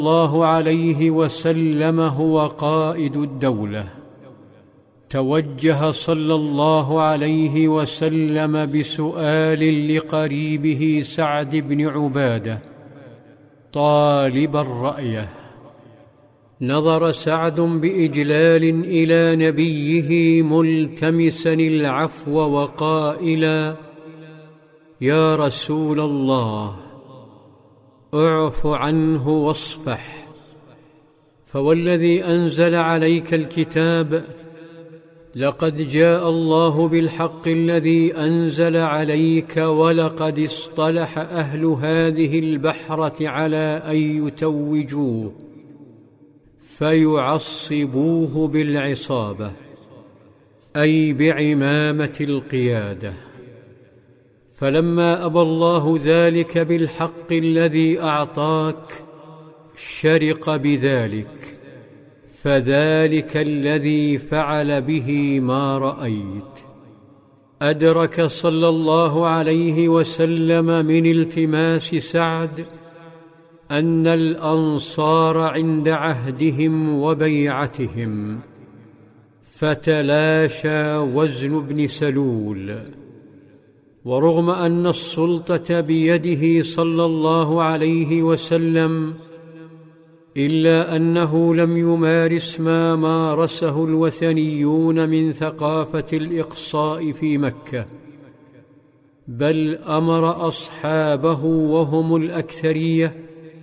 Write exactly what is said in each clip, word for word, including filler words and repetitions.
الله عليه وسلم هو قائد الدولة، توجه صلى الله عليه وسلم بسؤال لقريبه سعد بن عبادة طالبا رأيه. نظر سعد بإجلال إلى نبيه ملتمسا العفو وقائلا: يا رسول الله، اعف عنه واصفح، فوالذي أنزل عليك الكتاب لقد جاء الله بالحق الذي أنزل عليك، ولقد اصطلح أهل هذه البحرة على أن يتوجوه فيعصبوه بالعصابة، أي بعمامة القيادة. فلما أبى الله ذلك بالحق الذي أعطاك شرق بذلك، فذلك الذي فعل به ما رأيت. أدرك صلى الله عليه وسلم من التماس سعد أن الأنصار عند عهدهم وبيعتهم، فتلاشى وزن بن سلول. ورغم أن السلطة بيده صلى الله عليه وسلم، إلا أنه لم يمارس ما مارسه الوثنيون من ثقافة الإقصاء في مكة، بل أمر أصحابه وهم الأكثرية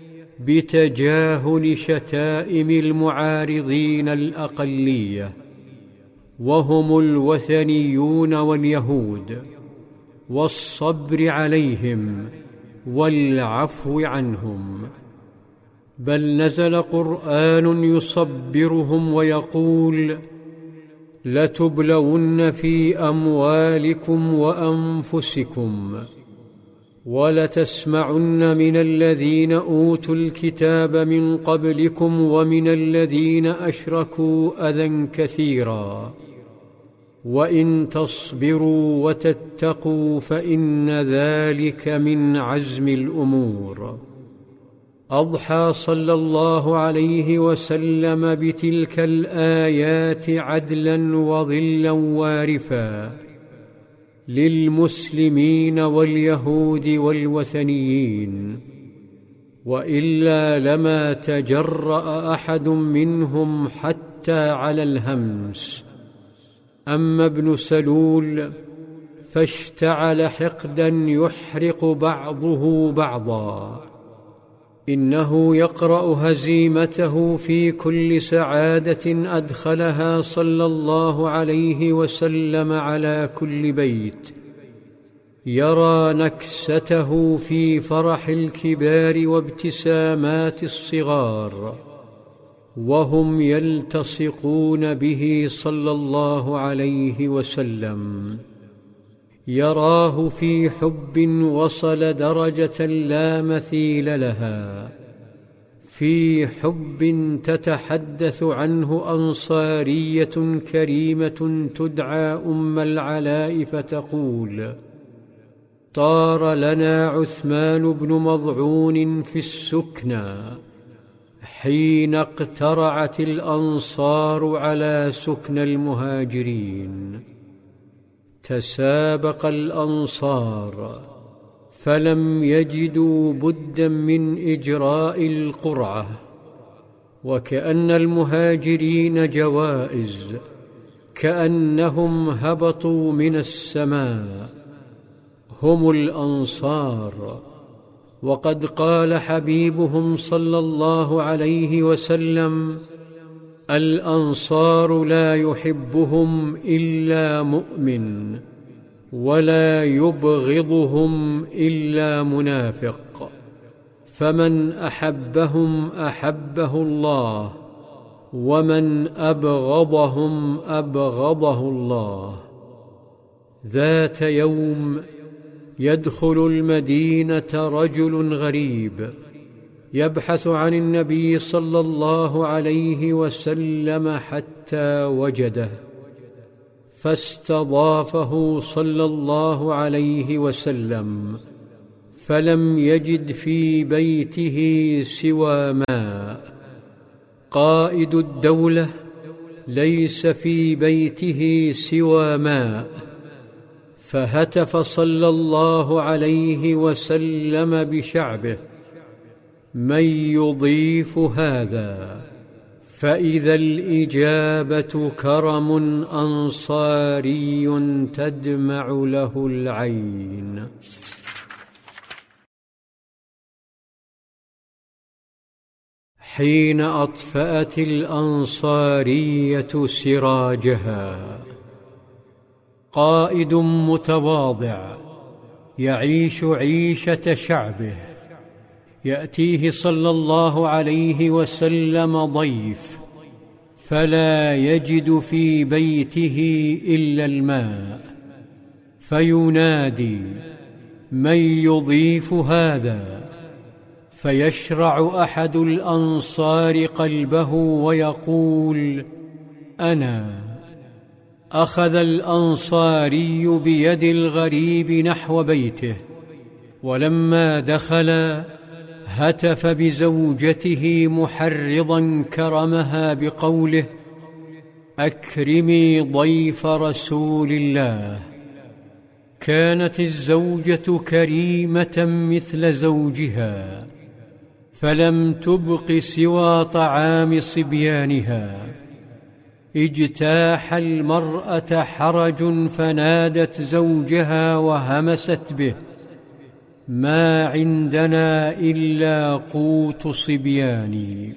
بتجاهل شتائم المعارضين الأقلية، وهم الوثنيون واليهود، والصبر عليهم والعفو عنهم. بل نزل قرآن يصبرهم ويقول: لتبلون في أموالكم وأنفسكم ولتسمعن من الذين أوتوا الكتاب من قبلكم ومن الذين أشركوا أذى كثيرا، وإن تصبروا وتتقوا فإن ذلك من عزم الأمور. أضحى صلى الله عليه وسلم بتلك الآيات عدلا وظلا وارفا للمسلمين واليهود والوثنيين، وإلا لما تجرأ أحد منهم حتى على الهمس. أما ابن سلول فاشتعل حقدا يحرق بعضه بعضا. إنه يقرأ هزيمته في كل سعادة أدخلها صلى الله عليه وسلم على كل بيت، يرى نكسته في فرح الكبار وابتسامات الصغار، وهم يلتصقون به صلى الله عليه وسلم. يراه في حب وصل درجة لا مثيل لها، في حب تتحدث عنه أنصارية كريمة تدعى أم العلاء فتقول: طار لنا عثمان بن مضعون في السكنى حين اقترعت الأنصار على سكن المهاجرين. تسابق الأنصار فلم يجدوا بدا من إجراء القرعة، وكأن المهاجرين جوائز، كأنهم هبطوا من السماء، هم الأنصار. وقد قال حبيبهم صلى الله عليه وسلم: الأنصار لا يحبهم إلا مؤمن، ولا يبغضهم إلا منافق، فمن أحبهم أحبه الله، ومن أبغضهم أبغضه الله. ذات يوم يدخل المدينة رجل غريب يبحث عن النبي صلى الله عليه وسلم حتى وجده، فاستضافه صلى الله عليه وسلم، فلم يجد في بيته سوى ماء. قائد الدولة ليس في بيته سوى ماء، فهتف صلى الله عليه وسلم بشعبه: من يضيف هذا؟ فإذا الإجابة كرم أنصاري تدمع له العين. حين أطفأت الأنصارية سراجها، قائد متواضع يعيش عيشة شعبه، يأتيه صلى الله عليه وسلم ضيف فلا يجد في بيته إلا الماء، فينادي: من يضيف هذا؟ فيشرع أحد الأنصار قلبه ويقول: أنا. أخذ الأنصاري بيد الغريب نحو بيته، ولما دخل هتف بزوجته محرضا كرمها بقوله: أكرمي ضيف رسول الله. كانت الزوجة كريمة مثل زوجها، فلم تبق سوى طعام صبيانها. اجتاح المرأة حرج فنادت زوجها وهمست به: ما عندنا إلا قوت صبياني.